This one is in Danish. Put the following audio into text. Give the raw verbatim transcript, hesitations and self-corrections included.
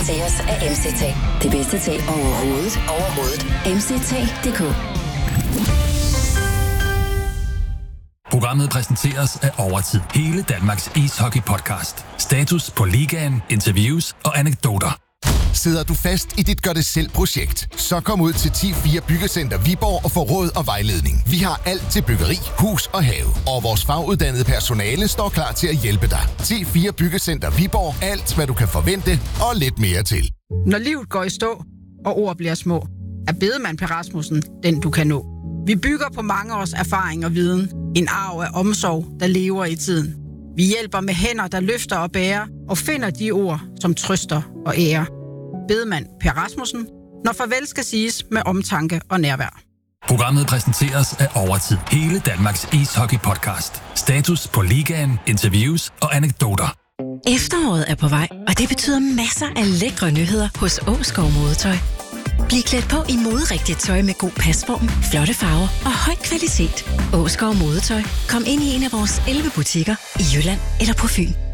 præsenteres af M C T. Det bedste til overhovedet. Overhovedet. M C T punktum d k. Programmet præsenteres af Overtid. Hele Danmarks ishockey-podcast. Status på ligaen, interviews og anekdoter. Sidder du fast i dit gør-det-selv-projekt? Så kom ud til ti fire Byggecenter Viborg og få råd og vejledning. Vi har alt til byggeri, hus og have. Og vores faguddannede personale står klar til at hjælpe dig. ti fire Byggecenter Viborg. Alt, hvad du kan forvente og lidt mere til. Når livet går i stå, og ord bliver små, er Bedemann Per Rasmussen den, du kan nå. Vi bygger på mange års erfaring og viden. En arv af omsorg, der lever i tiden. Vi hjælper med hænder, der løfter og bærer, og finder de ord, som trøster og ærer. Bedemann Per Rasmussen, når farvel skal siges med omtanke og nærvær. Programmet præsenteres af Overtid. Hele Danmarks ishockey-podcast. Status på ligaen, interviews og anekdoter. Efteråret er på vej, og det betyder masser af lækre nyheder hos Åskov Modetøj. Bliv klædt på i moderigtigt tøj med god pasform, flotte farver og høj kvalitet. Åskov Modetøj. Kom ind i en af vores elleve butikker i Jylland eller på Fyn.